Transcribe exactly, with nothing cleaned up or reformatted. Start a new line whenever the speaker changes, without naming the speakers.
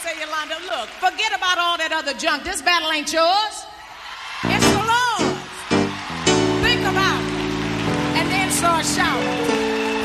say, Yolanda, look, forget about all that other junk. This battle ain't yours. It's the Lord's. Think about it. And then start shouting.